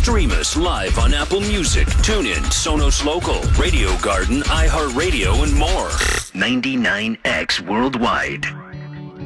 Stream us live on Apple Music, TuneIn, Sonos Local, Radio Garden, iHeartRadio, and more. 99X Worldwide.